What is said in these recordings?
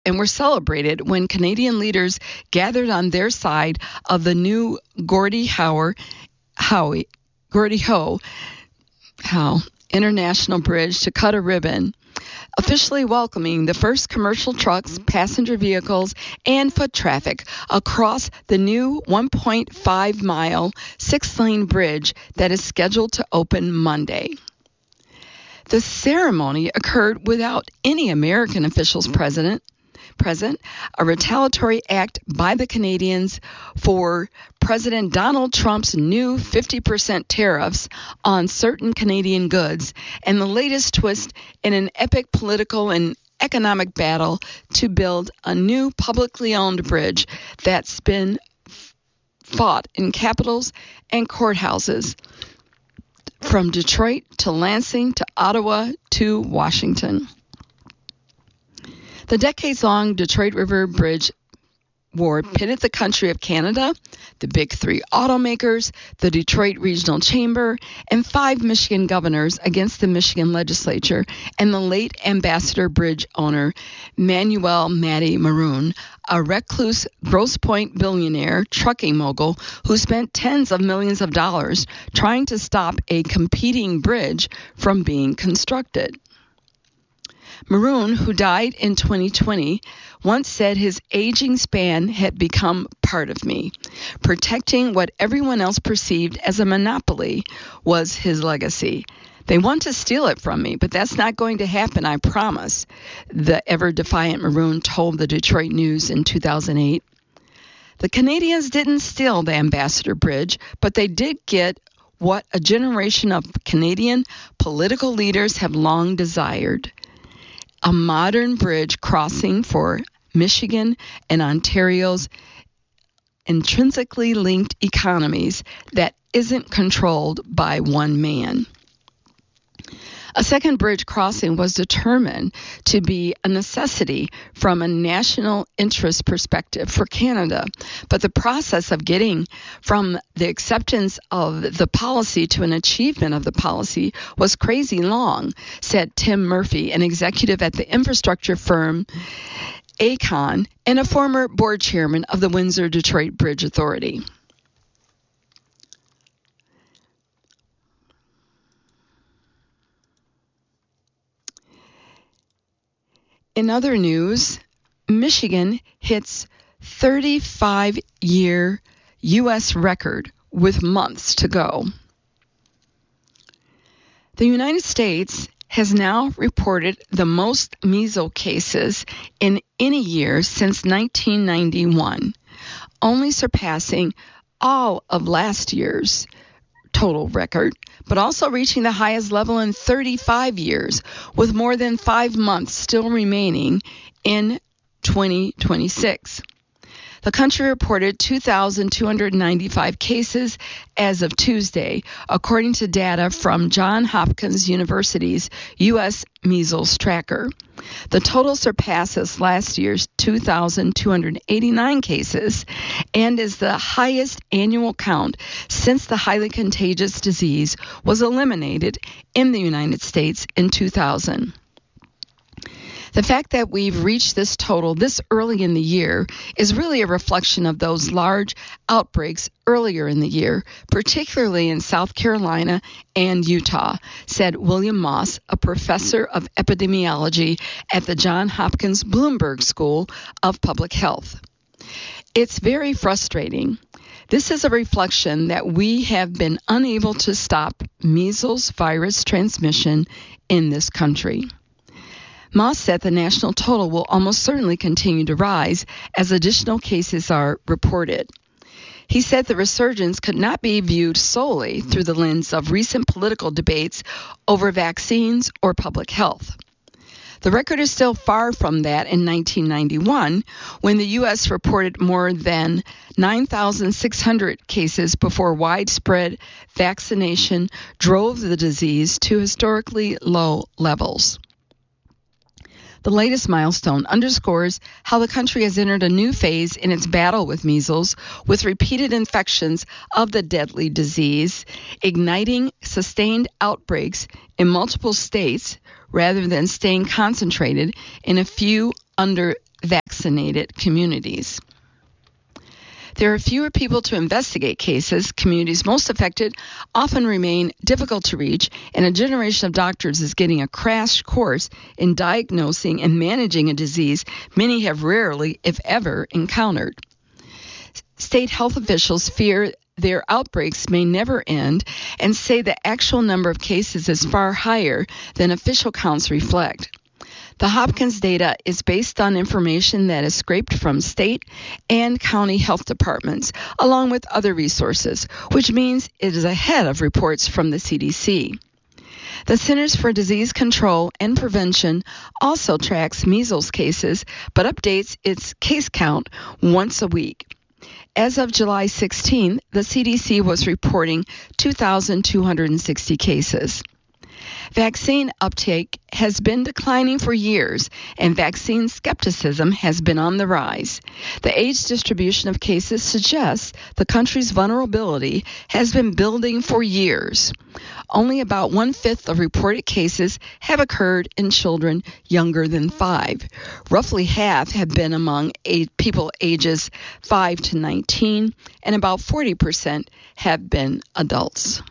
and were celebrated when Canadian leaders gathered on their side of the new Gordie Howe International Bridge to cut a ribbon, officially welcoming the first commercial trucks, passenger vehicles, and foot traffic across the new 1.5-mile, 6-lane bridge that is scheduled to open Monday. The ceremony occurred without any American officials present, a retaliatory act by the Canadians for President Donald Trump's new 50% tariffs on certain Canadian goods, and the latest twist in an epic political and economic battle to build a new publicly owned bridge that's been fought in capitals and courthouses, from Detroit to Lansing to Ottawa to Washington. The decades-long Detroit River Bridge War pitted the country of Canada, the Big Three automakers, the Detroit Regional Chamber, and 5 Michigan governors against the Michigan legislature and the late Ambassador Bridge owner Manuel "Matty" Maroon, a recluse Grosse Pointe billionaire trucking mogul who spent tens of millions of dollars trying to stop a competing bridge from being constructed. Maroon, who died in 2020, once said his aging span had become part of me. Protecting what everyone else perceived as a monopoly was his legacy. They want to steal it from me, but that's not going to happen, I promise, the ever-defiant Maroon told the Detroit News in 2008. The Canadians didn't steal the Ambassador Bridge, but they did get what a generation of Canadian political leaders have long desired: a modern bridge crossing for Michigan and Ontario's intrinsically linked economies that isn't controlled by one man. A second bridge crossing was determined to be a necessity from a national interest perspective for Canada, but the process of getting from the acceptance of the policy to an achievement of the policy was crazy long, said Tim Murphy, an executive at the infrastructure firm Aecon and a former board chairman of the Windsor-Detroit Bridge Authority. In other news, Michigan hits 35-year U.S. record with months to go. The United States has now reported the most measles cases in any year since 1991, only surpassing all of last year's total record, but also reaching the highest level in 35 years, with more than 5 months still remaining in 2026. The country reported 2,295 cases as of Tuesday, according to data from Johns Hopkins University's U.S. Measles Tracker. The total surpasses last year's 2,289 cases and is the highest annual count since the highly contagious disease was eliminated in the United States in 2000. The fact that we've reached this total this early in the year is really a reflection of those large outbreaks earlier in the year, particularly in South Carolina and Utah, said William Moss, a professor of epidemiology at the Johns Hopkins Bloomberg School of Public Health. It's very frustrating. This is a reflection that we have been unable to stop measles virus transmission in this country. Moss said the national total will almost certainly continue to rise as additional cases are reported. He said the resurgence could not be viewed solely through the lens of recent political debates over vaccines or public health. The record is still far from that in 1991, when the U.S. reported more than 9,600 cases before widespread vaccination drove the disease to historically low levels. The latest milestone underscores how the country has entered a new phase in its battle with measles, with repeated infections of the deadly disease, igniting sustained outbreaks in multiple states rather than staying concentrated in a few under vaccinated communities. There are fewer people to investigate cases. Communities most affected often remain difficult to reach, and a generation of doctors is getting a crash course in diagnosing and managing a disease many have rarely, if ever, encountered. State health officials fear their outbreaks may never end and say the actual number of cases is far higher than official counts reflect. The Hopkins data is based on information that is scraped from state and county health departments, along with other resources, which means it is ahead of reports from the CDC. The Centers for Disease Control and Prevention also tracks measles cases, but updates its case count once a week. As of July 16, the CDC was reporting 2,260 cases. Vaccine uptake has been declining for years, and vaccine skepticism has been on the rise. The age distribution of cases suggests the country's vulnerability has been building for years. Only about 1/5 of reported cases have occurred in children younger than 5. Roughly half have been among people ages 5 to 19, and about 40% have been adults.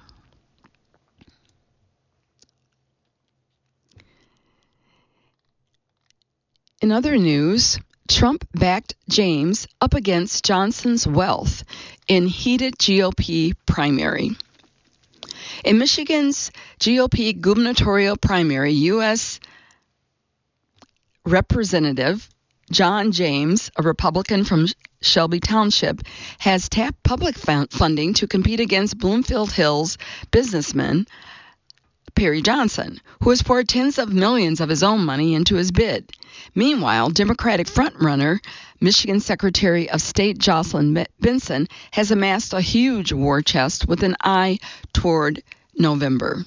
In other news, Trump backed James up against Johnson's wealth in heated GOP primary. In Michigan's GOP gubernatorial primary, U.S. Representative John James, a Republican from Shelby Township, has tapped public funding to compete against Bloomfield Hills businessman Perry Johnson, who has poured tens of millions of his own money into his bid. Meanwhile, Democratic frontrunner Michigan Secretary of State Jocelyn Benson has amassed a huge war chest with an eye toward November.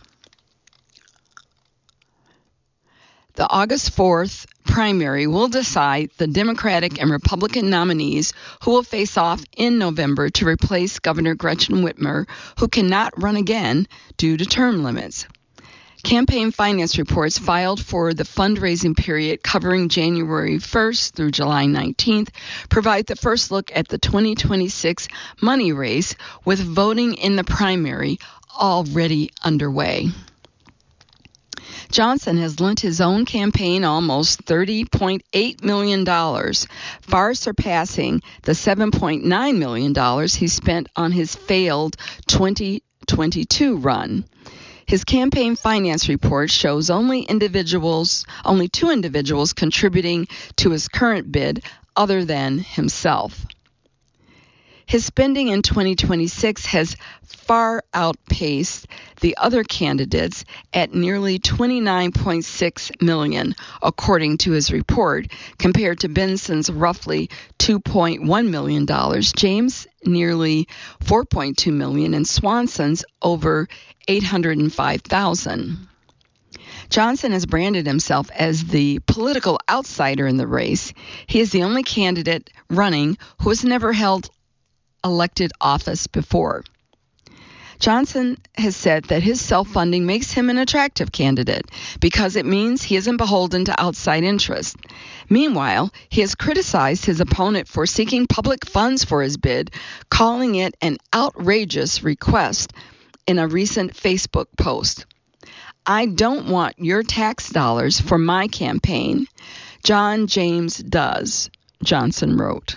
The August 4th primary will decide the Democratic and Republican nominees who will face off in November to replace Governor Gretchen Whitmer, who cannot run again due to term limits. Campaign finance reports filed for the fundraising period covering January 1st through July 19th provide the first look at the 2026 money race, with voting in the primary already underway. Johnson has lent his own campaign almost $30.8 million, far surpassing the $7.9 million he spent on his failed 2022 run. His campaign finance report shows only two individuals contributing to his current bid other than himself. His spending in 2026 has far outpaced the other candidates at nearly $29.6 million, according to his report, compared to Benson's roughly $2.1 million, James nearly $4.2 million, and Swanson's over $805,000. Johnson has branded himself as the political outsider in the race. He is the only candidate running who has never held elected office before. Johnson has said that his self-funding makes him an attractive candidate because it means he isn't beholden to outside interest. Meanwhile, he has criticized his opponent for seeking public funds for his bid, calling it an outrageous request in a recent Facebook post. "I don't want your tax dollars for my campaign. John James does," Johnson wrote.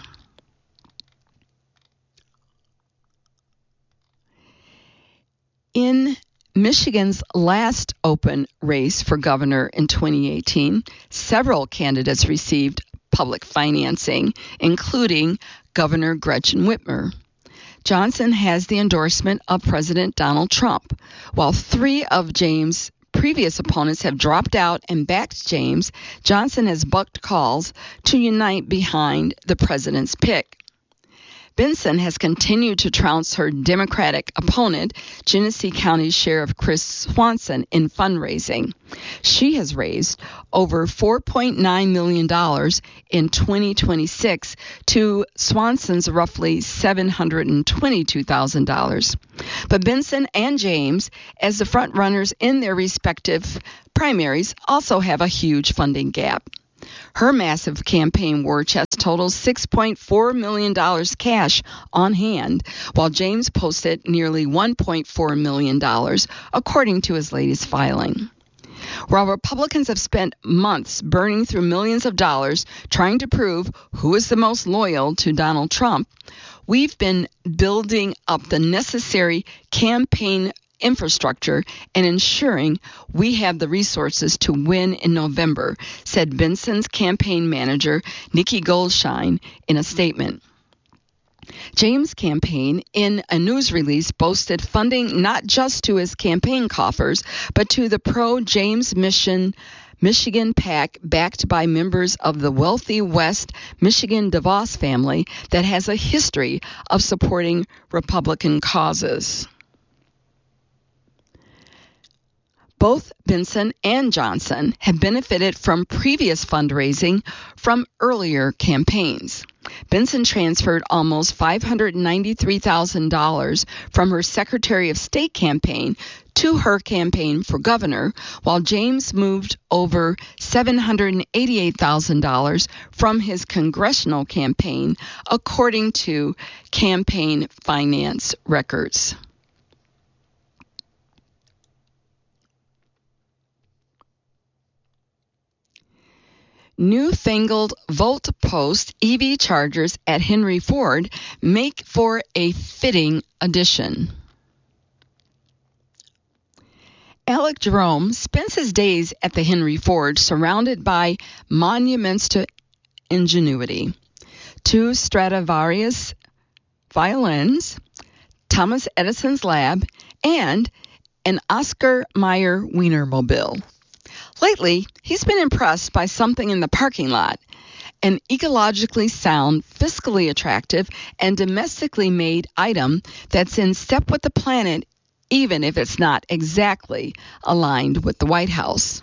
In Michigan's last open race for governor in 2018, several candidates received public financing, including Governor Gretchen Whitmer. Johnson has the endorsement of President Donald Trump. While 3 of James' previous opponents have dropped out and backed James, Johnson has bucked calls to unite behind the president's pick. Benson has continued to trounce her Democratic opponent, Genesee County Sheriff Chris Swanson, in fundraising. She has raised over $4.9 million in 2026 to Swanson's roughly $722,000. But Benson and James, as the frontrunners in their respective primaries, also have a huge funding gap. Her massive campaign war chest totals $6.4 million cash on hand, while James posted nearly $1.4 million, according to his latest filing. While Republicans have spent months burning through millions of dollars trying to prove who is the most loyal to Donald Trump, we've been building up the necessary campaign infrastructure and ensuring we have the resources to win in November, said Benson's campaign manager, Nikki Goldschein, in a statement. James' campaign, in a news release, boasted funding not just to his campaign coffers, but to the pro-James Michigan PAC backed by members of the wealthy West Michigan DeVos family that has a history of supporting Republican causes. Both Benson and Johnson have benefited from previous fundraising from earlier campaigns. Benson transferred almost $593,000 from her Secretary of State campaign to her campaign for governor, while James moved over $788,000 from his congressional campaign, according to campaign finance records. Newfangled Volt Post EV chargers at Henry Ford make for a fitting addition. Alec Jerome spends his days at the Henry Ford surrounded by monuments to ingenuity. 2 Stradivarius violins, Thomas Edison's lab, and an Oscar Mayer Wienermobile. Lately, he's been impressed by something in the parking lot, an ecologically sound, fiscally attractive, and domestically made item that's in step with the planet, even if it's not exactly aligned with the White House.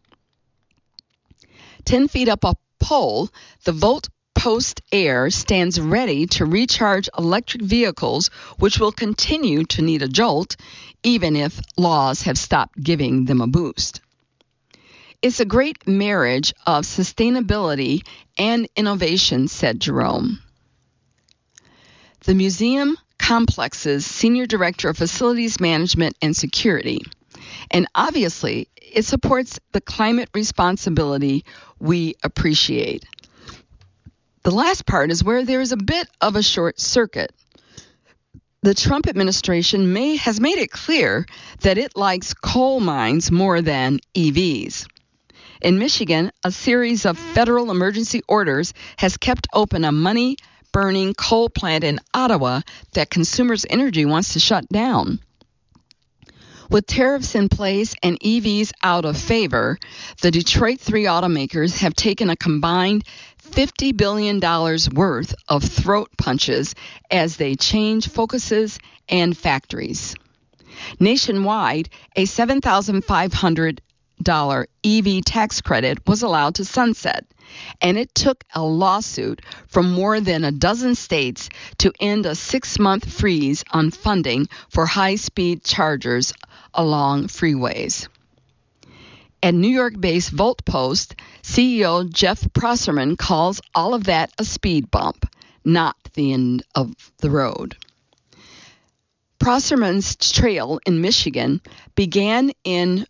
10 feet up a pole, the Volt Post Air stands ready to recharge electric vehicles, which will continue to need a jolt, even if laws have stopped giving them a boost. It's a great marriage of sustainability and innovation, said Jerome. The museum complex's Senior Director of Facilities Management and Security. And obviously, it supports the climate responsibility we appreciate. The last part is where there is a bit of a short circuit. The Trump administration has made it clear that it likes coal mines more than EVs. In Michigan, a series of federal emergency orders has kept open a money-burning coal plant in Ottawa that Consumers Energy wants to shut down. With tariffs in place and EVs out of favor, the Detroit 3 automakers have taken a combined $50 billion worth of throat punches as they change focuses and factories. Nationwide, a $7,500 EV tax credit was allowed to sunset, and it took a lawsuit from more than a dozen states to end a 6-month freeze on funding for high-speed chargers along freeways. At New York-based Volt Post, CEO Jeff Prosserman calls all of that a speed bump, not the end of the road. Prosserman's trail in Michigan began in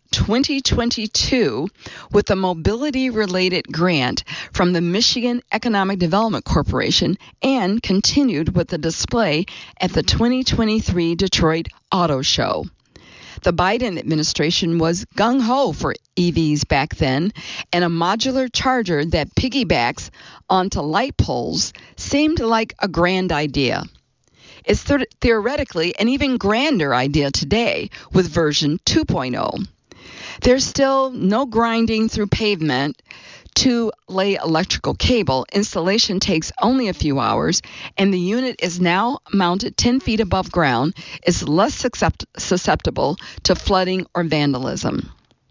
2022 with a mobility-related grant from the Michigan Economic Development Corporation and continued with a display at the 2023 Detroit Auto Show. The Biden administration was gung-ho for EVs back then, and a modular charger that piggybacks onto light poles seemed like a grand idea. It's theoretically an even grander idea today with version 2.0. There's still no grinding through pavement to lay electrical cable. Installation takes only a few hours, and the unit is now mounted 10 feet above ground, is less susceptible to flooding or vandalism.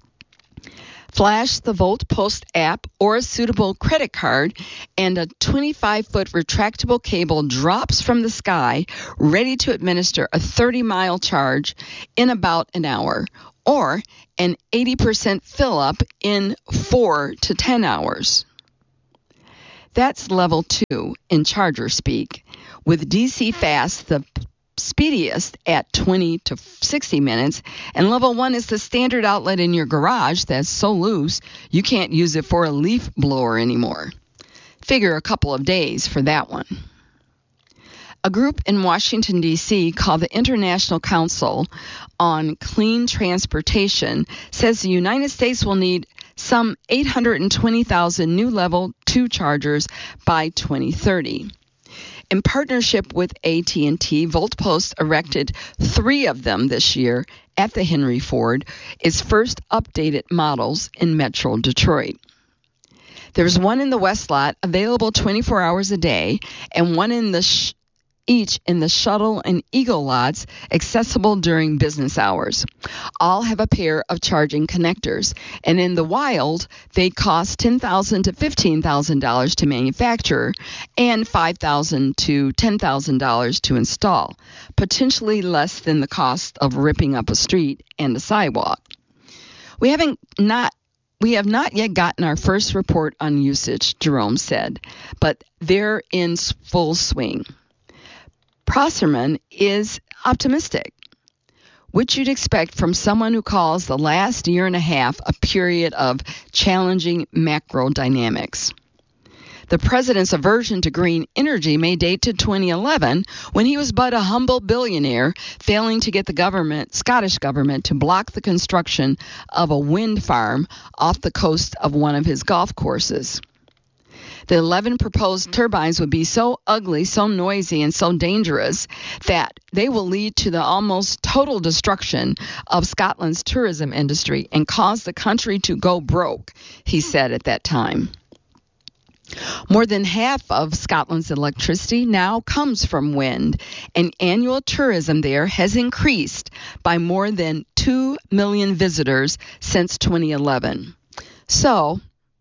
Flash the Volt Post app or a suitable credit card, and a 25-foot retractable cable drops from the sky, ready to administer a 30-mile charge in about an hour, or an 80% fill-up in 4 to 10 hours. That's level 2 in charger speak, with DC Fast the speediest at 20 to 60 minutes, and level 1 is the standard outlet in your garage that's so loose you can't use it for a leaf blower anymore. Figure a couple of days for that one. A group in Washington, D.C. called the International Council on Clean Transportation says the United States will need some 820,000 new level 2 chargers by 2030. In partnership with AT&T, VoltPost erected 3 of them this year at the Henry Ford, its first updated models in Metro Detroit. There's one in the West Lot, available 24 hours a day, and one in each in the Shuttle and Eagle lots, accessible during business hours. All have a pair of charging connectors, and in the wild, they cost $10,000 to $15,000 to manufacture and $5,000 to $10,000 to install, potentially less than the cost of ripping up a street and a sidewalk. We have not yet gotten our first report on usage, Jerome said, but they're in full swing. Prosserman is optimistic, which you'd expect from someone who calls the last year and a half a period of challenging macro dynamics. The president's aversion to green energy may date to 2011, when he was but a humble billionaire, failing to get the Scottish government to block the construction of a wind farm off the coast of one of his golf courses. The 11 proposed turbines would be so ugly, so noisy, and so dangerous that they will lead to the almost total destruction of Scotland's tourism industry and cause the country to go broke, he said at that time. More than half of Scotland's electricity now comes from wind, and annual tourism there has increased by more than 2 million visitors since 2011. So,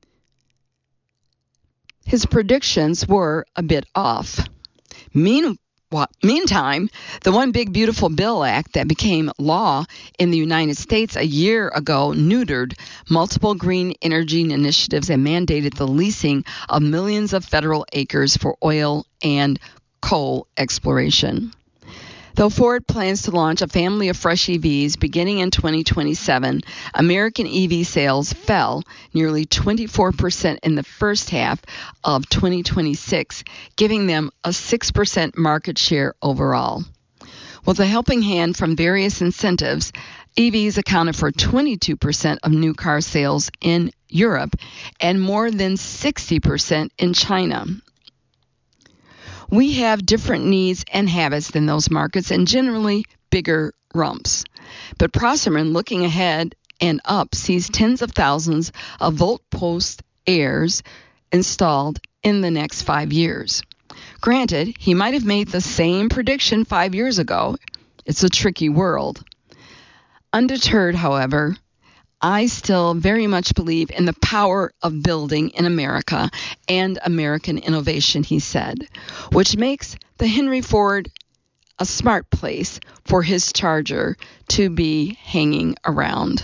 his predictions were a bit off. Meantime, the One Big Beautiful Bill Act that became law in the United States a year ago neutered multiple green energy initiatives and mandated the leasing of millions of federal acres for oil and coal exploration. Though Ford plans to launch a family of fresh EVs beginning in 2027, American EV sales fell nearly 24% in the first half of 2026, giving them a 6% market share overall. With a helping hand from various incentives, EVs accounted for 22% of new car sales in Europe and more than 60% in China. We have different needs and habits than those markets and generally bigger rumps. But Prosserman, looking ahead and up, sees tens of thousands of VoltPost Airs installed in the next 5 years. Granted, he might have made the same prediction 5 years ago. It's a tricky world. Undeterred, however, I still very much believe in the power of building in America and American innovation, he said, which makes the Henry Ford a smart place for his charger to be hanging around.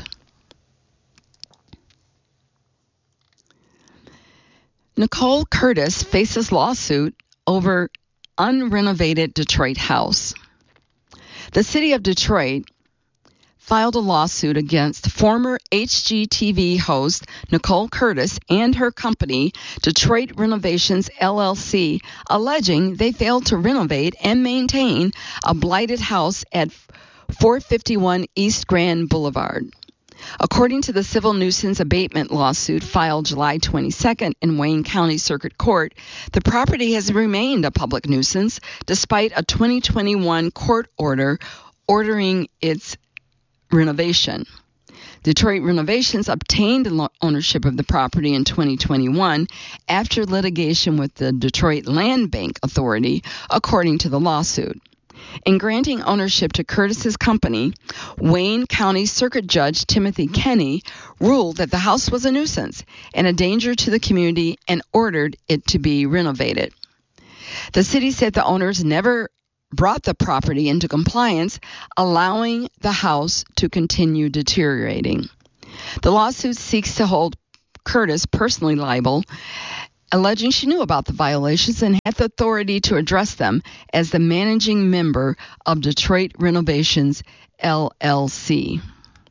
Nicole Curtis faces lawsuit over unrenovated Detroit house. The city of Detroit filed a lawsuit against former HGTV host Nicole Curtis and her company, Detroit Renovations LLC, alleging they failed to renovate and maintain a blighted house at 451 East Grand Boulevard. According to the civil nuisance abatement lawsuit filed July 22nd in Wayne County Circuit Court, the property has remained a public nuisance despite a 2021 court order ordering its renovation. Detroit Renovations obtained ownership of the property in 2021 after litigation with the Detroit Land Bank Authority, according to the lawsuit. In granting ownership to Curtis's company, Wayne County Circuit Judge Timothy Kenny ruled that the house was a nuisance and a danger to the community and ordered it to be renovated. The city said the owners never brought the property into compliance, allowing the house to continue deteriorating. The lawsuit seeks to hold Curtis personally liable alleging she knew about the violations and had the authority to address them as the managing member of Detroit Renovations, LLC.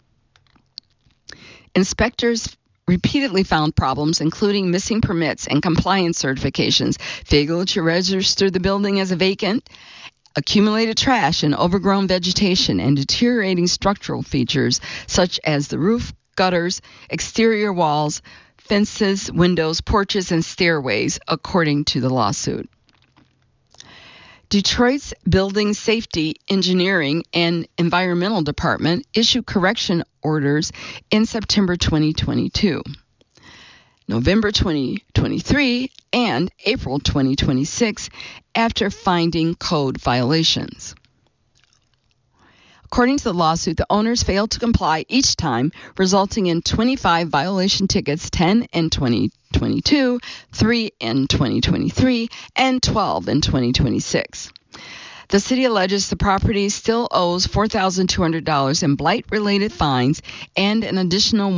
Inspectors repeatedly found problems, including missing permits and compliance certifications, failure to register the building as a vacant, accumulated trash and overgrown vegetation, and deteriorating structural features such as the roof, gutters, exterior walls, fences, windows, porches, and stairways, according to the lawsuit. Detroit's Building Safety, Engineering, and Environmental Department issued correction orders in September 2022, November 2023, and April 2026 after finding code violations. According to the lawsuit, the owners failed to comply each time, resulting in 25 violation tickets, 10 in 2022, 3 in 2023, and 12 in 2026. The city alleges the property still owes $4,200 in blight-related fines and an additional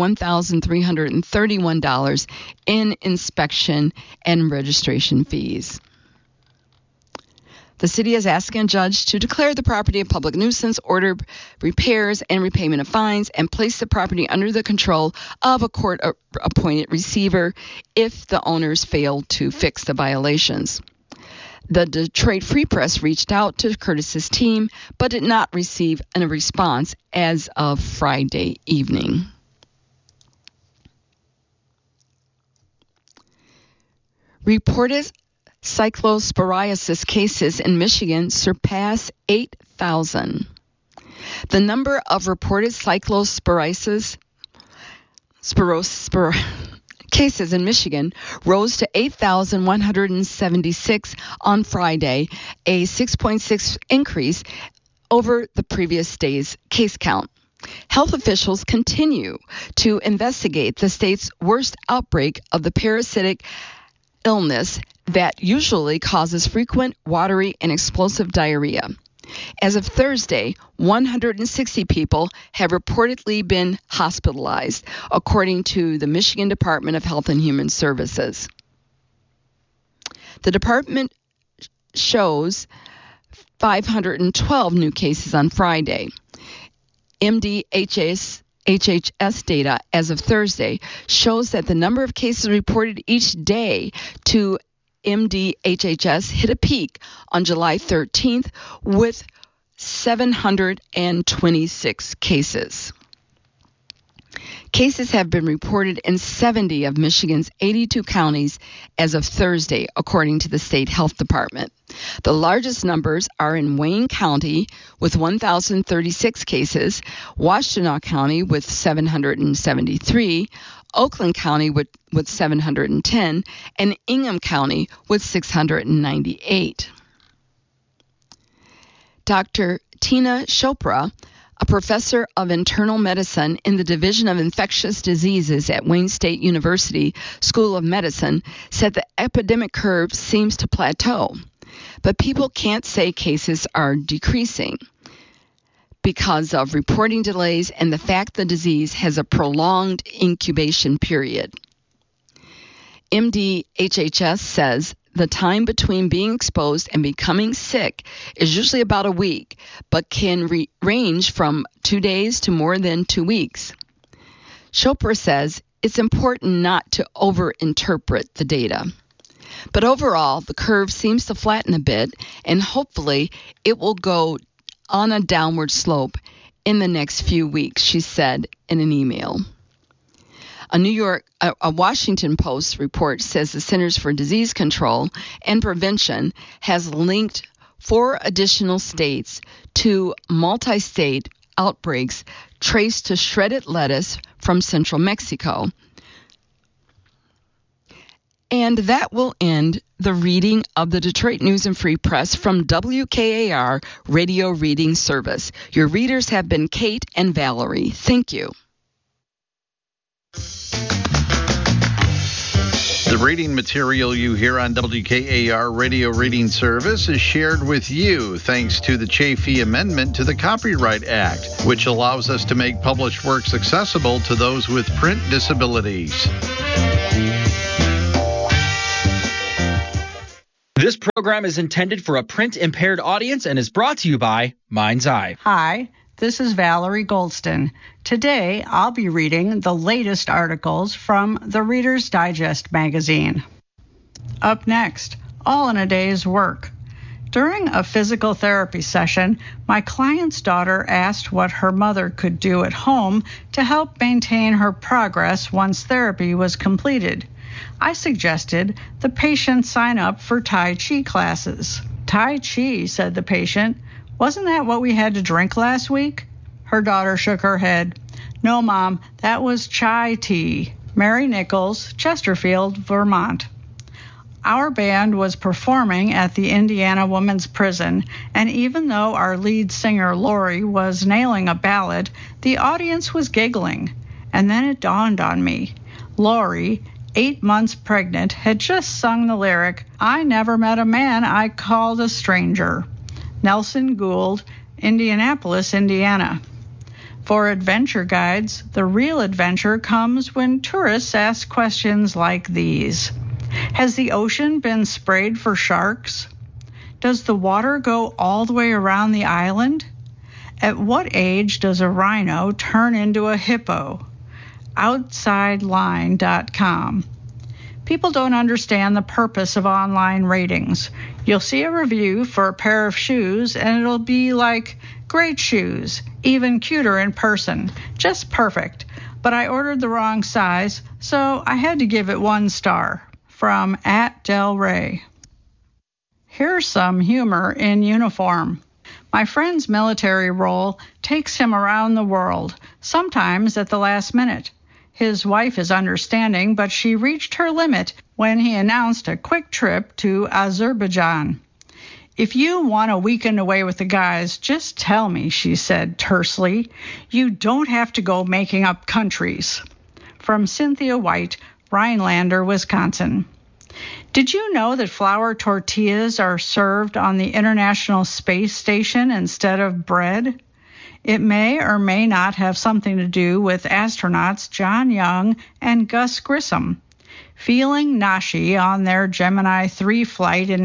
$1,331 in inspection and registration fees. The city is asking a judge to declare the property a public nuisance, order repairs and repayment of fines, and place the property under the control of a court-appointed receiver if the owners fail to fix the violations. The Detroit Free Press reached out to Curtis's team, but did not receive a response as of Friday evening. Reported cyclosporiasis cases in Michigan surpass 8,000. The number of reported cyclosporiasis cases in Michigan rose to 8,176 on Friday, a 6.6 increase over the previous day's case count. Health officials continue to investigate the state's worst outbreak of the parasitic illness that usually causes frequent, watery, and explosive diarrhea. As of Thursday, 160 people have reportedly been hospitalized, according to the Michigan Department of Health and Human Services. The department shows 512 new cases on Friday. MDHS data as of Thursday shows that the number of cases reported each day to MDHS hit a peak on July 13th with 726 cases. Cases have been reported in 70 of Michigan's 82 counties as of Thursday, according to the state health department. The largest numbers are in Wayne County with 1,036 cases, Washtenaw County with 773, Oakland County with 710, and Ingham County with 698. Dr. Tina Chopra, a professor of internal medicine in the Division of Infectious Diseases at Wayne State University School of Medicine, said the epidemic curve seems to plateau, but people can't say cases are decreasing because of reporting delays and the fact the disease has a prolonged incubation period. MDHHS says the time between being exposed and becoming sick is usually about a week, but can range from 2 days to more than 2 weeks. Chopra says it's important not to overinterpret the data. But overall, the curve seems to flatten a bit, and hopefully it will go on a downward slope in the next few weeks, she said in an email. A Washington Post report says the Centers for Disease Control and Prevention has linked 4 additional states to multi-state outbreaks traced to shredded lettuce from central Mexico. And that will end the reading of the Detroit News and Free Press from WKAR Radio Reading Service. Your readers have been Kate and Valerie. Thank you. The reading material you hear on WKAR Radio Reading Service is shared with you thanks to the Chafee Amendment to the Copyright Act, which allows us to make published works accessible to those with print disabilities. This program is intended for a print-impaired audience and is brought to you by Mind's Eye. Hi, this is Valerie Goldston. Today, I'll be reading the latest articles from the Reader's Digest magazine. Up next, all in a day's work. During a physical therapy session, my client's daughter asked what her mother could do at home to help maintain her progress once therapy was completed. I suggested the patient sign up for Tai Chi classes. Tai Chi, said the patient. Wasn't that what we had to drink last week? Her daughter shook her head. No, Mom, that was chai tea. Mary Nichols, Chesterfield, Vermont. Our band was performing at the Indiana Women's Prison, and even though our lead singer, Lori, was nailing a ballad, the audience was giggling. And then it dawned on me. Lori, 8 months pregnant, had just sung the lyric, I never met a man I called a stranger. Nelson Gould, Indianapolis, Indiana. For adventure guides, the real adventure comes when tourists ask questions like these. Has the ocean been sprayed for sharks? Does the water go all the way around the island? At what age does a rhino turn into a hippo? OutsideLine.com. People don't understand the purpose of online ratings. You'll see a review for a pair of shoes and it'll be like, great shoes, even cuter in person, just perfect. But I ordered the wrong size, so I had to give it 1 star. From @DelRay. Here's some humor in uniform. My friend's military role takes him around the world, sometimes at the last minute. His wife is understanding, but she reached her limit when he announced a quick trip to Azerbaijan. If you want a weekend away with the guys, just tell me, she said tersely. You don't have to go making up countries. From Cynthia White, Rhinelander, Wisconsin. Did you know that flour tortillas are served on the International Space Station instead of bread? It may or may not have something to do with astronauts John Young and Gus Grissom. Feeling noshy on their Gemini 3 flight in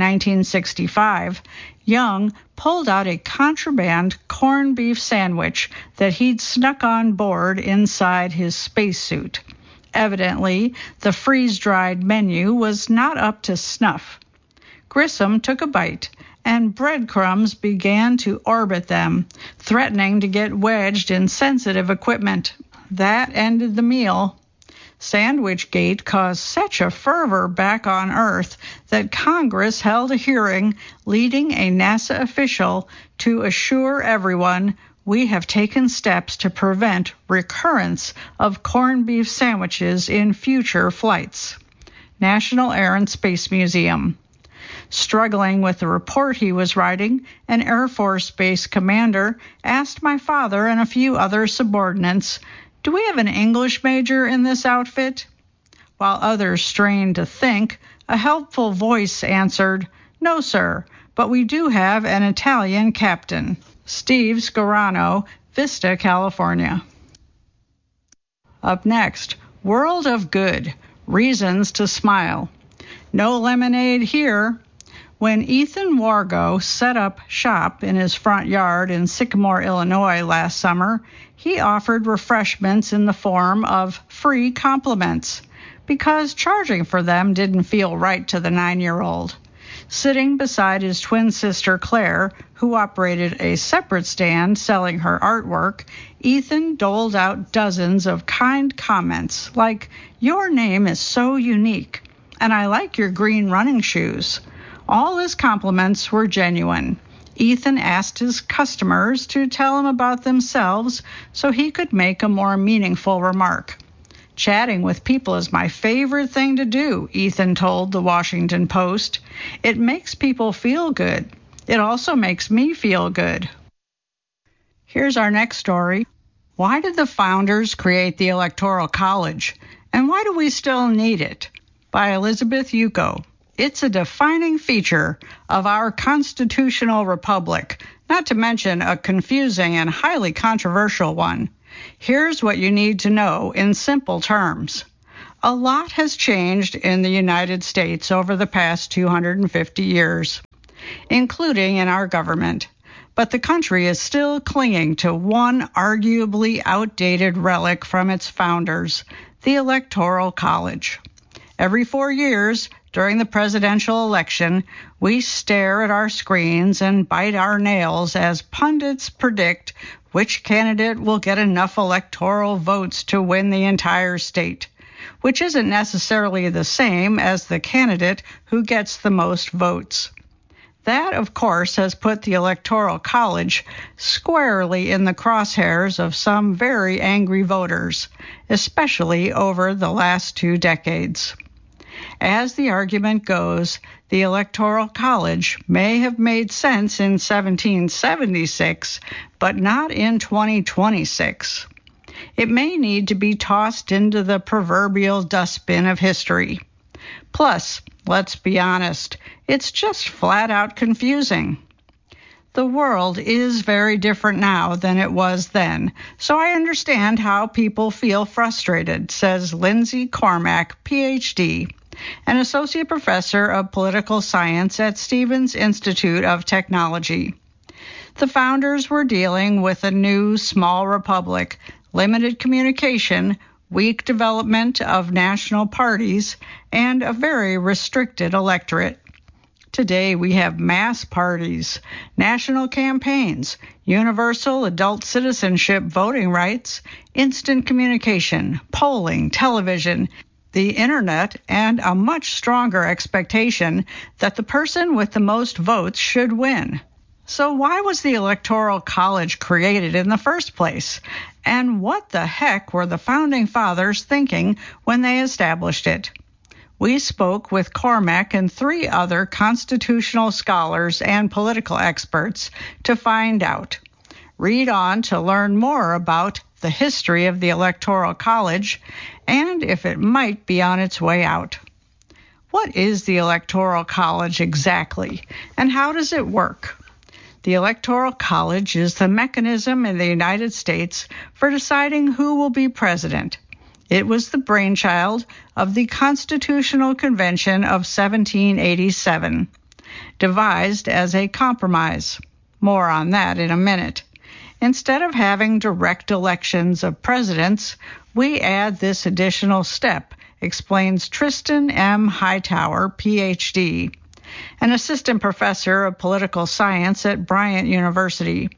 1965, Young pulled out a contraband corned beef sandwich that he'd snuck on board inside his spacesuit. Evidently, the freeze-dried menu was not up to snuff. Grissom took a bite, and breadcrumbs began to orbit them, threatening to get wedged in sensitive equipment. That ended the meal. Sandwichgate caused such a fervor back on Earth that Congress held a hearing leading a NASA official to assure everyone we have taken steps to prevent recurrence of corned beef sandwiches in future flights. National Air and Space Museum. Struggling with the report he was writing, an Air Force Base commander asked my father and a few other subordinates, do we have an English major in this outfit? While others strained to think, a helpful voice answered, no, sir, but we do have an Italian captain. Steve Scarano, Vista, California. Up next, World of Good, Reasons to Smile. No lemonade here. When Ethan Wargo set up shop in his front yard in Sycamore, Illinois last summer, he offered refreshments in the form of free compliments because charging for them didn't feel right to the 9-year-old. Sitting beside his twin sister Claire, who operated a separate stand selling her artwork, Ethan doled out dozens of kind comments like, your name is so unique, and I like your green running shoes. All his compliments were genuine. Ethan asked his customers to tell him about themselves so he could make a more meaningful remark. Chatting with people is my favorite thing to do, Ethan told the Washington Post. It makes people feel good. It also makes me feel good. Here's our next story. Why did the founders create the Electoral College? And why do we still need it? By Elizabeth Yuko. It's a defining feature of our constitutional republic, not to mention a confusing and highly controversial one. Here's what you need to know in simple terms. A lot has changed in the United States over the past 250 years, including in our government. But the country is still clinging to one arguably outdated relic from its founders, the Electoral College. Every 4 years, during the presidential election, we stare at our screens and bite our nails as pundits predict which candidate will get enough electoral votes to win the entire state, which isn't necessarily the same as the candidate who gets the most votes. That, of course, has put the Electoral College squarely in the crosshairs of some very angry voters, especially over the last 2 decades. As the argument goes, the Electoral College may have made sense in 1776, but not in 2026. It may need to be tossed into the proverbial dustbin of history. Plus, let's be honest, it's just flat out confusing. The world is very different now than it was then, so I understand how people feel frustrated, says Lindsay Cormack, Ph.D., an associate professor of political science at Stevens Institute of Technology. The founders were dealing with a new small republic, limited communication, weak development of national parties, and a very restricted electorate. Today we have mass parties, national campaigns, universal adult citizenship voting rights, instant communication, polling, television, the internet, and a much stronger expectation that the person with the most votes should win. So why was the Electoral College created in the first place? And what the heck were the Founding Fathers thinking when they established it? We spoke with Cormack and 3 other constitutional scholars and political experts to find out. Read on to learn more about the history of the Electoral College and if it might be on its way out. What is the Electoral College exactly, and how does it work? The Electoral College is the mechanism in the United States for deciding who will be president. It was the brainchild of the Constitutional Convention of 1787, devised as a compromise. More on that in a minute. Instead of having direct elections of presidents, we add this additional step, explains Tristan M. Hightower, Ph.D., an assistant professor of political science at Bryant University.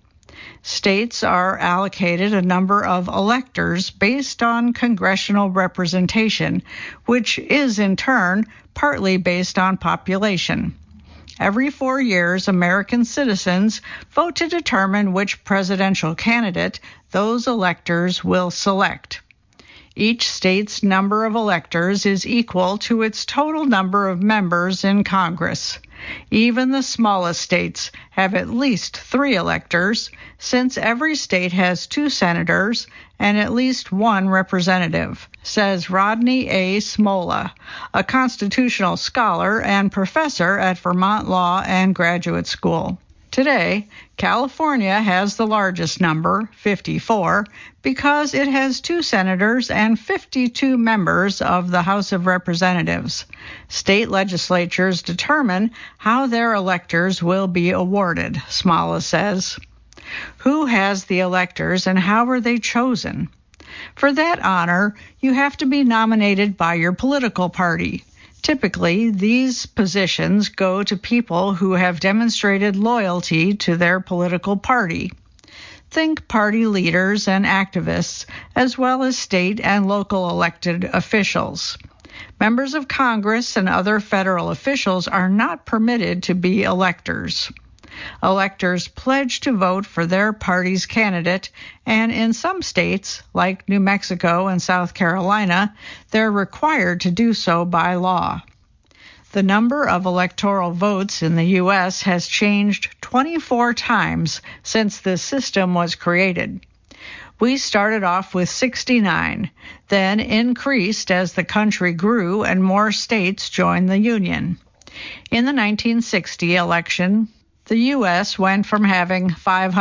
States are allocated a number of electors based on congressional representation, which is in turn partly based on population. Every 4 years, American citizens vote to determine which presidential candidate those electors will select. Each state's number of electors is equal to its total number of members in Congress. Even the smallest states have at least 3 electors, since every state has 2 senators and at least 1 representative, says Rodney A. Smola, a constitutional scholar and professor at Vermont Law and Graduate School. Today, California has the largest number, 54, because it has 2 senators and 52 members of the House of Representatives. State legislatures determine how their electors will be awarded, Smola says. Who has the electors and how are they chosen? For that honor, you have to be nominated by your political party. Typically, these positions go to people who have demonstrated loyalty to their political party. Think party leaders and activists, as well as state and local elected officials. Members of Congress and other federal officials are not permitted to be electors. Electors pledge to vote for their party's candidate, and in some states, like New Mexico and South Carolina, they're required to do so by law. The number of electoral votes in the U.S. has changed 24 times since this system was created. We started off with 69, then increased as the country grew and more states joined the Union. In the 1960 election, The U.S. went from having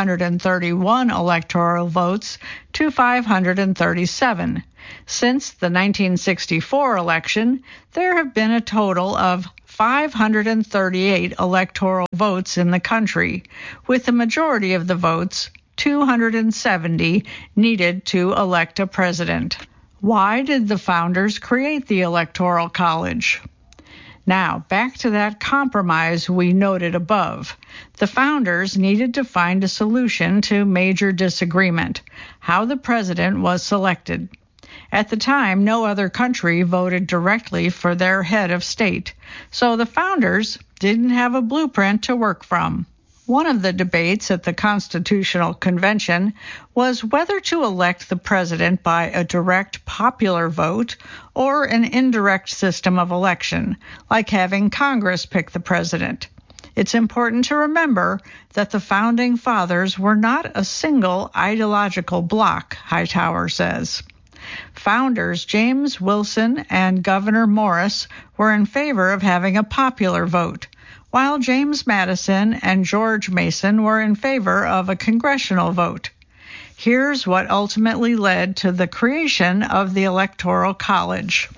531 electoral votes to 537. Since the 1964 election, there have been a total of 538 electoral votes in the country, with the majority of the votes, 270, needed to elect a president. Why did the founders create the Electoral College? Now, back to that compromise we noted above. The founders needed to find a solution to major disagreement, how the president was selected. At the time, no other country voted directly for their head of state, so the founders didn't have a blueprint to work from. One of the debates at the Constitutional Convention was whether to elect the president by a direct popular vote or an indirect system of election, like having Congress pick the president. It's important to remember that the Founding Fathers were not a single ideological bloc, Hightower says. Founders James Wilson and Gouverneur Morris were in favor of having a popular vote, while James Madison and George Mason were in favor of a congressional vote. Here's what ultimately led to the creation of the Electoral College.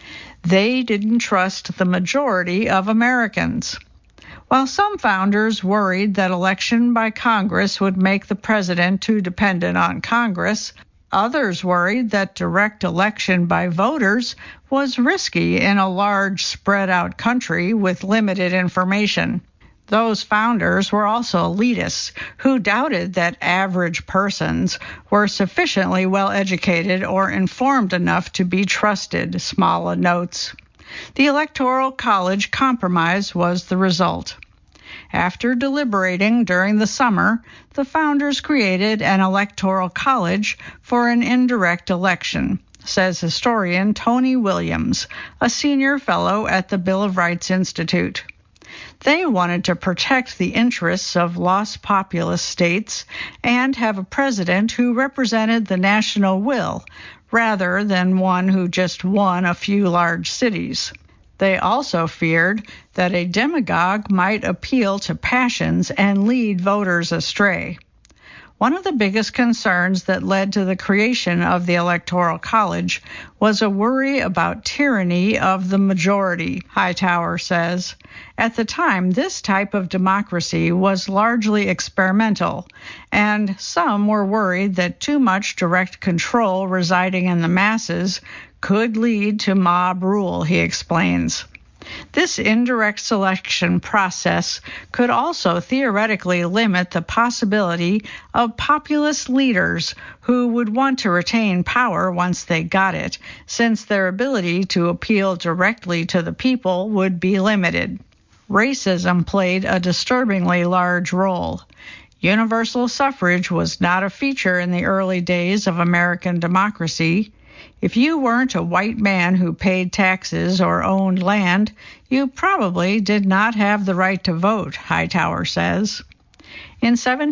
They didn't trust the majority of Americans. While some founders worried that election by Congress would make the president too dependent on Congress, others worried that direct election by voters was risky in a large, spread-out country with limited information. Those founders were also elitists who doubted that average persons were sufficiently well-educated or informed enough to be trusted, Smala notes. The Electoral College compromise was the result. After deliberating during the summer, the founders created an electoral college for an indirect election, says historian Tony Williams, a senior fellow at the Bill of Rights Institute. They wanted to protect the interests of lost populous states and have a president who represented the national will, rather than one who just won a few large cities. They also feared that a demagogue might appeal to passions and lead voters astray. One of the biggest concerns that led to the creation of the Electoral College was a worry about tyranny of the majority, Hightower says. At the time, this type of democracy was largely experimental, and some were worried that too much direct control residing in the masses could lead to mob rule, he explains. This indirect selection process could also theoretically limit the possibility of populist leaders who would want to retain power once they got it, since their ability to appeal directly to the people would be limited. Racism played a disturbingly large role. Universal suffrage was not a feature in the early days of American democracy. If you weren't a white man who paid taxes or owned land, you probably did not have the right to vote, Hightower says. In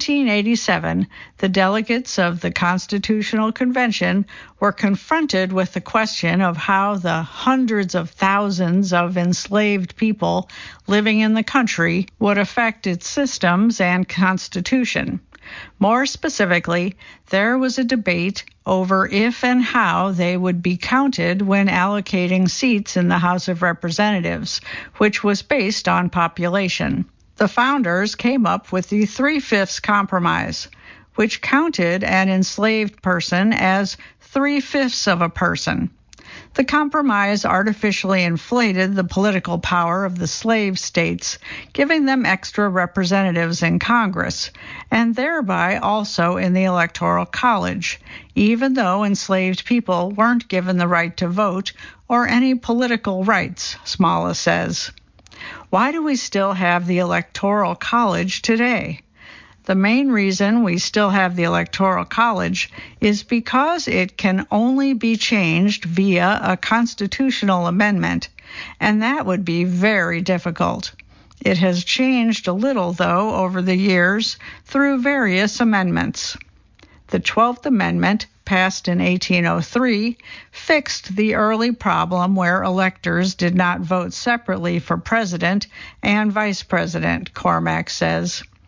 1787, the delegates of the Constitutional Convention were confronted with the question of how the hundreds of thousands of enslaved people living in the country would affect its systems and constitution. More specifically, there was a debate over if and how they would be counted when allocating seats in the House of Representatives, which was based on population. The founders came up with the 3/5 compromise, which counted an enslaved person as 3/5 of a person. The compromise artificially inflated the political power of the slave states, giving them extra representatives in Congress, and thereby also in the Electoral College, even though enslaved people weren't given the right to vote or any political rights, Smala says. Why do we still have the Electoral College today? The main reason we still have the Electoral College is because it can only be changed via a constitutional amendment, and that would be very difficult. It has changed a little, though, over the years through various amendments. The 12th Amendment, passed in 1803, fixed the early problem where electors did not vote separately for president and vice president, Cormack says.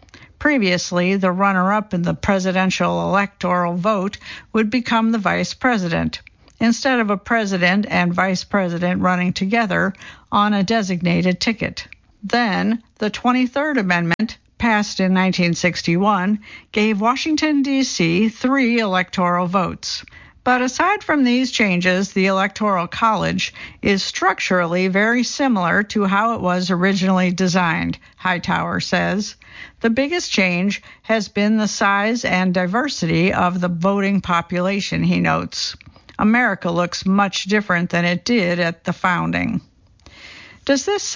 Previously, the runner-up in the presidential electoral vote would become the vice president, instead of a president and vice president running together on a designated ticket. Then, the 23rd Amendment, passed in 1961, gave Washington, D.C. 3 electoral votes. But aside from these changes, the Electoral College is structurally very similar to how it was originally designed, Hightower says. The biggest change has been the size and diversity of the voting population, he notes. America looks much different than it did at the founding. Does this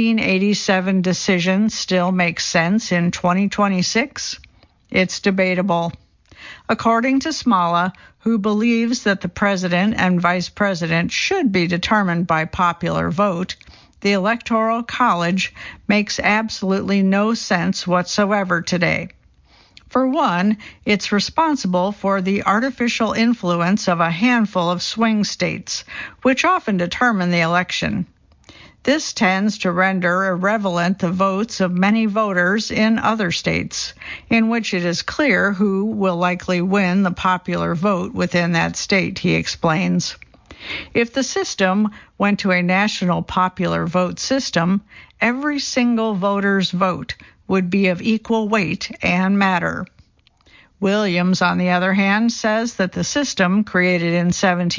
1787 decision still make sense in 2026? It's debatable. According to Smala, who believes that the president and vice president should be determined by popular vote, the Electoral College makes absolutely no sense whatsoever today. For one, it's responsible for the artificial influence of a handful of swing states, which often determine the election. This tends to render irrelevant the votes of many voters in other states, in which it is clear who will likely win the popular vote within that state, he explains. If the system went to a national popular vote system, every single voter's vote would be of equal weight and matter. Williams, on the other hand, says that the system created in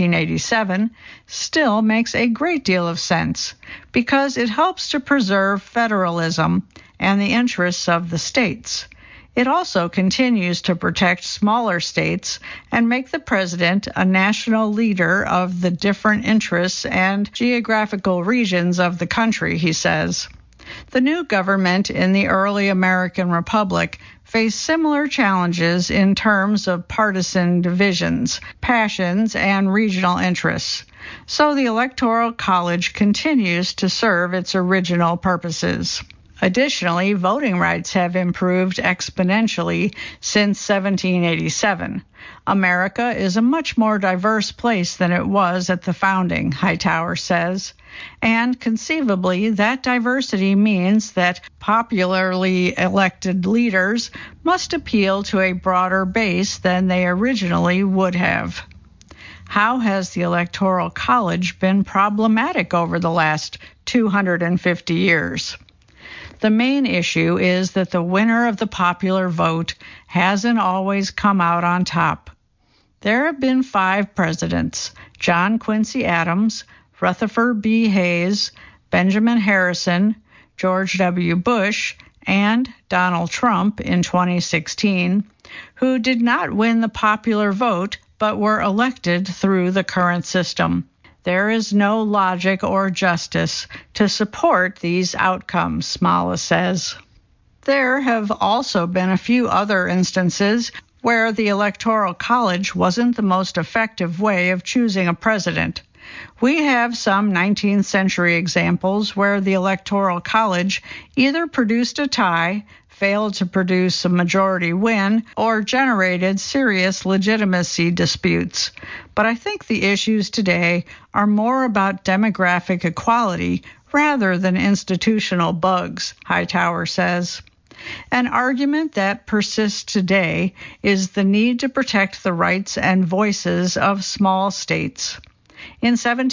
1787 still makes a great deal of sense because it helps to preserve federalism and the interests of the states. It also continues to protect smaller states and make the president a national leader of the different interests and geographical regions of the country, he says. The new government in the early American Republic faced similar challenges in terms of partisan divisions, passions, and regional interests. So the Electoral College continues to serve its original purposes. Additionally, voting rights have improved exponentially since 1787. America is a much more diverse place than it was at the founding, Hightower says. And conceivably, that diversity means that popularly elected leaders must appeal to a broader base than they originally would have. How has the Electoral College been problematic over the last 250 years? The main issue is that the winner of the popular vote hasn't always come out on top. There have been 5 presidents: John Quincy Adams, Rutherford B. Hayes, Benjamin Harrison, George W. Bush, and Donald Trump in 2016, who did not win the popular vote but were elected through the current system. There is no logic or justice to support these outcomes, Smala says. There have also been a few other instances where the Electoral College wasn't the most effective way of choosing a president. We have some 19th century examples where the Electoral College either produced a tie, failed to produce a majority win, or generated serious legitimacy disputes. But I think the issues today are more about demographic equality rather than institutional bugs, Hightower says. An argument that persists today is the need to protect the rights and voices of small states. In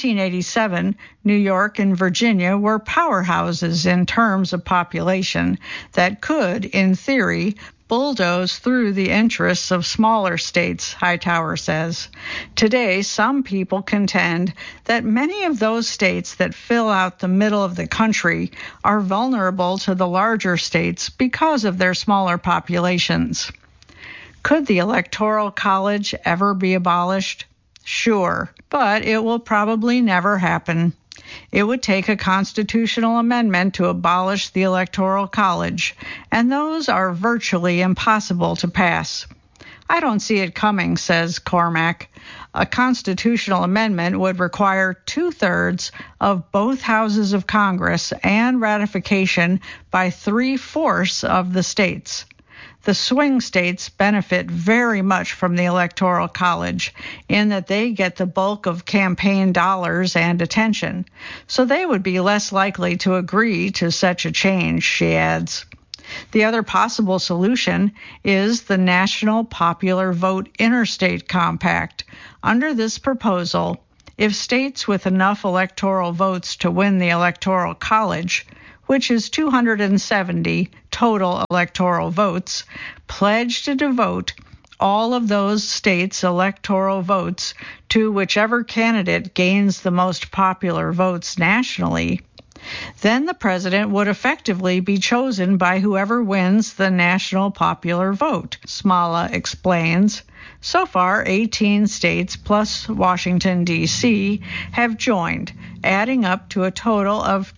1787, New York and Virginia were powerhouses in terms of population that could, in theory, bulldoze through the interests of smaller states, Hightower says. Today, some people contend that many of those states that fill out the middle of the country are vulnerable to the larger states because of their smaller populations. Could the Electoral College ever be abolished? Sure, but it will probably never happen. It would take a constitutional amendment to abolish the Electoral College, and those are virtually impossible to pass. I don't see it coming, says Cormack. A constitutional amendment would require 2/3 of both houses of Congress and ratification by 3/4 of the states. The swing states benefit very much from the Electoral College in that they get the bulk of campaign dollars and attention, so they would be less likely to agree to such a change, she adds. The other possible solution is the National Popular Vote Interstate Compact. Under this proposal, if states with enough electoral votes to win the Electoral College, which is 270 total electoral votes, pledge to devote all of those states' electoral votes to whichever candidate gains the most popular votes nationally, then the president would effectively be chosen by whoever wins the national popular vote, Smala explains. So far, 18 states plus Washington, D.C. have joined, adding up to a total of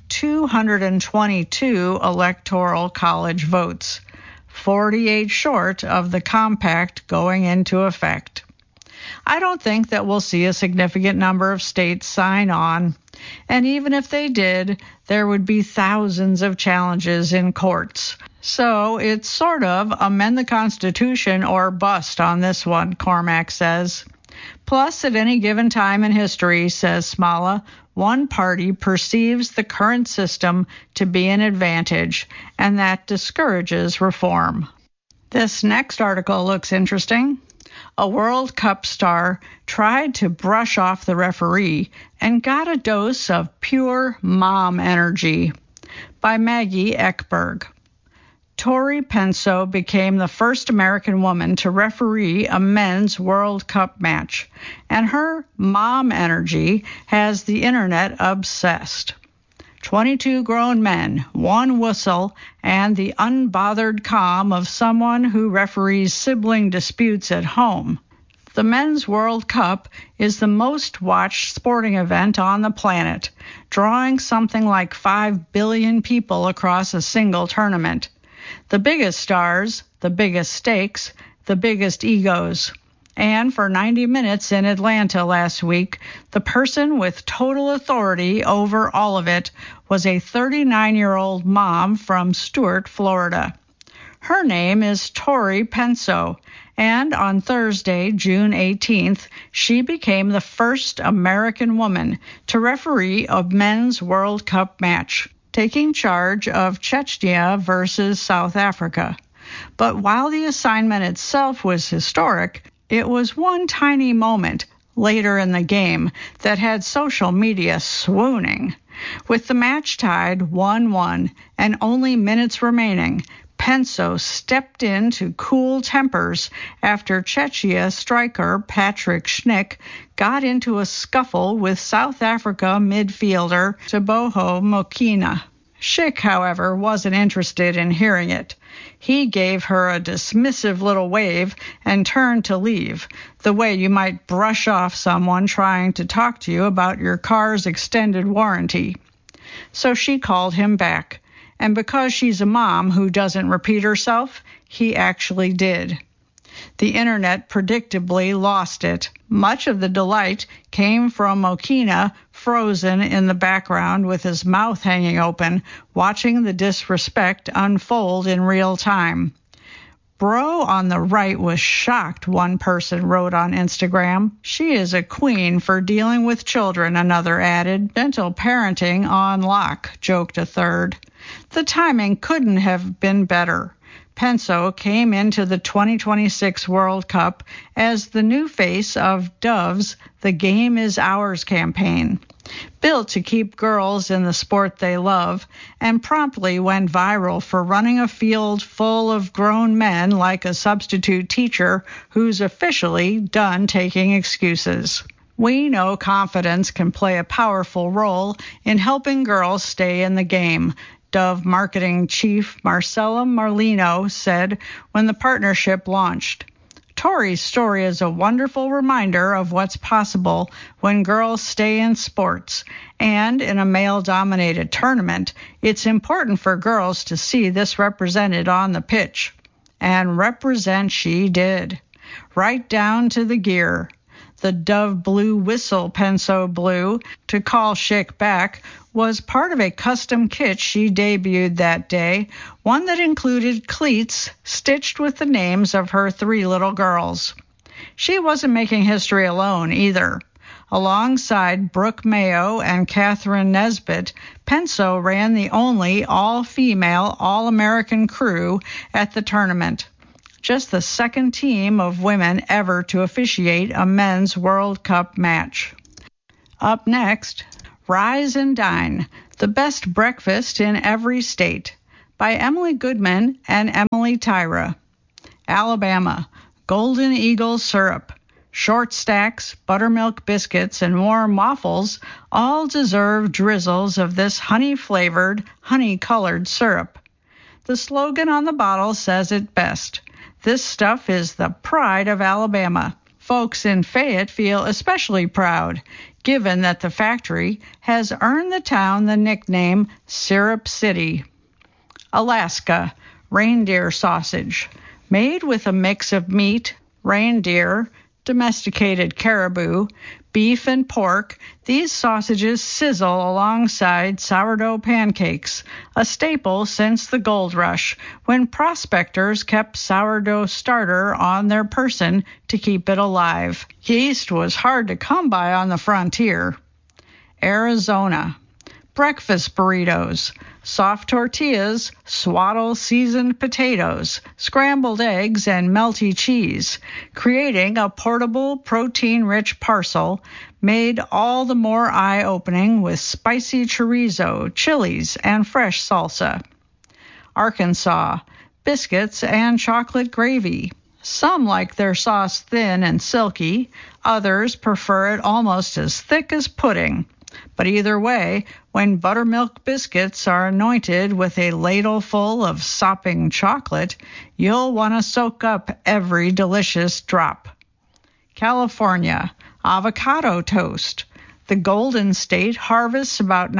222 electoral college votes, 48 short of the compact going into effect. I don't think that we'll see a significant number of states sign on, and even if they did, there would be thousands of challenges in courts. So it's sort of amend the Constitution or bust on this one, Cormack says. Plus, at any given time in history, says Smala, one party perceives the current system to be an advantage, and that discourages reform. This next article looks interesting. A World Cup star tried to brush off the referee and got a dose of pure mom energy. By Maggie Ekberg. Tori Penso became the first American woman to referee a men's World Cup match, and her mom energy has the internet obsessed. 22 grown men, one whistle, and the unbothered calm of someone who referees sibling disputes at home. The Men's World Cup is the most watched sporting event on the planet, drawing something like 5 billion people across a single tournament. The biggest stars, the biggest stakes, the biggest egos. And for 90 minutes in Atlanta last week, the person with total authority over all of it was a 39-year-old mom from Stuart, Florida. Her name is Tori Penso, and on Thursday, June 18th, she became the first American woman to referee a men's World Cup match, taking charge of Chechnya versus South Africa. But while the assignment itself was historic, it was one tiny moment later in the game that had social media swooning. With the match tied 1-1 and only minutes remaining, Penso stepped in to cool tempers after Czechia striker Patrick Schick got into a scuffle with South Africa midfielder Teboho Mokoena. Schick, however, wasn't interested in hearing it. He gave her a dismissive little wave and turned to leave, the way you might brush off someone trying to talk to you about your car's extended warranty. So she called him back, and because she's a mom who doesn't repeat herself, he actually did. The internet predictably lost it. Much of the delight came from Mokoena, frozen in the background with his mouth hanging open, watching the disrespect unfold in real time. Bro on the right was shocked, one person wrote on Instagram. She is a queen for dealing with children, another added. Gentle parenting on lock, joked a third. The timing couldn't have been better. Penso came into the 2026 World Cup as the new face of Dove's The Game Is Ours campaign, built to keep girls in the sport they love, and promptly went viral for running a field full of grown men like a substitute teacher who's officially done taking excuses. We know confidence can play a powerful role in helping girls stay in the game, Dove marketing chief Marcella Marlino said when the partnership launched. Tori's story is a wonderful reminder of what's possible when girls stay in sports, and in a male-dominated tournament, it's important for girls to see this represented on the pitch. And represent she did, right down to the gear. The Dove blue whistle Penso blew to call Schick back was part of a custom kit she debuted that day, one that included cleats stitched with the names of her 3 little girls. She wasn't making history alone either. Alongside Brooke Mayo and Catherine Nesbitt, Penso ran the only all-female, all-American crew at the tournament. Just the second team of women ever to officiate a men's World Cup match. Up next, Rise and Dine, the best breakfast in every state, by Emily Goodman and Emily Tyra. Alabama, Golden Eagle syrup, short stacks, buttermilk biscuits, and warm waffles all deserve drizzles of this honey-flavored, honey-colored syrup. The slogan on the bottle says it best. This stuff is the pride of Alabama. Folks in Fayette feel especially proud, given that the factory has earned the town the nickname Syrup City. Alaska, reindeer sausage. Made with a mix of meat, reindeer, domesticated caribou, beef, and pork, these sausages sizzle alongside sourdough pancakes, a staple since the gold rush, when prospectors kept sourdough starter on their person to keep it alive. Yeast was hard to come by on the frontier. Arizona. Breakfast burritos, soft tortillas, swaddle seasoned potatoes, scrambled eggs, and melty cheese, creating a portable, protein-rich parcel made all the more eye-opening with spicy chorizo, chilies, and fresh salsa. Arkansas, biscuits and chocolate gravy. Some like their sauce thin and silky, others prefer it almost as thick as pudding. But either way, when buttermilk biscuits are anointed with a ladleful of sopping chocolate, you'll want to soak up every delicious drop. California, avocado toast. The Golden State harvests about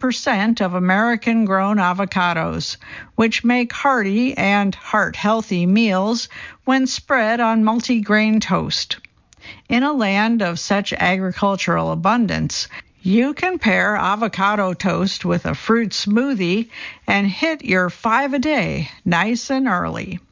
90% of American-grown avocados, which make hearty and heart-healthy meals when spread on multigrain toast. In a land of such agricultural abundance, you can pair avocado toast with a fruit smoothie and hit your 5 a day nice and early.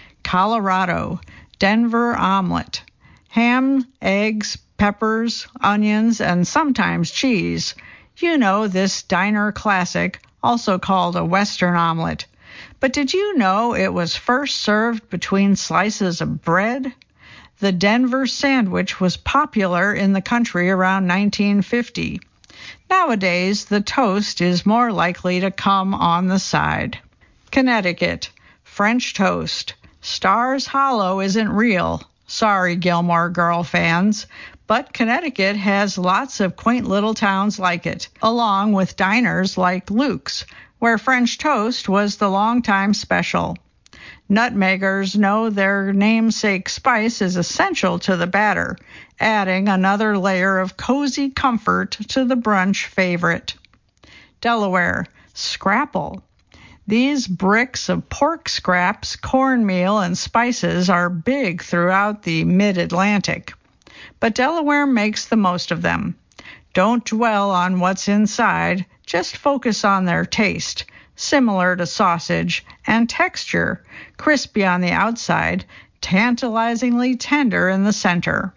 Colorado, Denver omelet. Ham, eggs, peppers, onions, and sometimes cheese. You know this diner classic, also called a Western omelet. But did you know it was first served between slices of bread? The Denver sandwich was popular in the country around 1950. Nowadays, the toast is more likely to come on the side. Connecticut, French toast. Stars Hollow isn't real. Sorry, Gilmore Girl fans. But Connecticut has lots of quaint little towns like it, along with diners like Luke's, where French toast was the longtime special. Nutmeggers know their namesake spice is essential to the batter, adding another layer of cozy comfort to the brunch favorite. Delaware, scrapple. These bricks of pork scraps, cornmeal, and spices are big throughout the mid-Atlantic. But Delaware makes the most of them. Don't dwell on what's inside, just focus on their taste. Similar to sausage, and texture, crispy on the outside, tantalizingly tender in the center.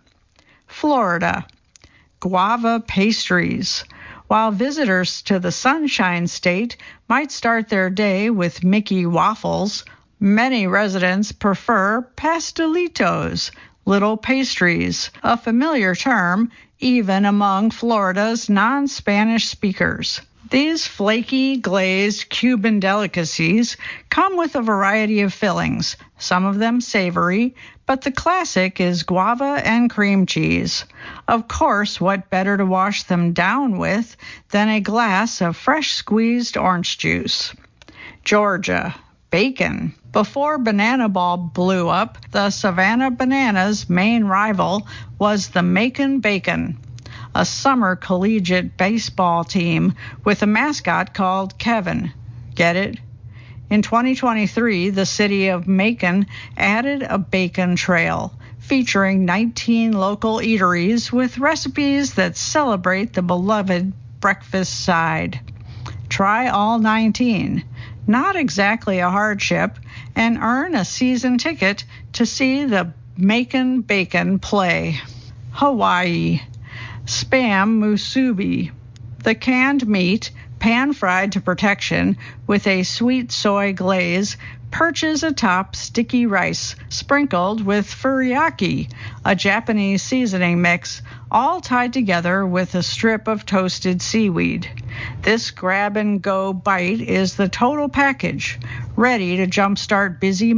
Florida, guava pastries. While visitors to the Sunshine State might start their day with Mickey waffles, many residents prefer pastelitos, little pastries, a familiar term even among Florida's non-Spanish speakers. These flaky, glazed Cuban delicacies come with a variety of fillings, some of them savory, but the classic is guava and cream cheese. Of course, what better to wash them down with than a glass of fresh squeezed orange juice? Georgia, bacon. Before Banana Ball blew up, the Savannah Bananas' main rival was the Macon Bacon, a summer collegiate baseball team with a mascot called Kevin. Get it? In 2023, the city of Macon added a bacon trail, featuring 19 local eateries with recipes that celebrate the beloved breakfast side. Try all 19. Not exactly a hardship, and earn a season ticket to see the Macon Bacon play. Hawaii. Spam musubi. The canned meat, pan-fried to perfection with a sweet soy glaze, perches atop sticky rice sprinkled with furiyaki, a Japanese seasoning mix, all tied together with a strip of toasted seaweed. This grab-and-go bite is the total package, ready to jumpstart busy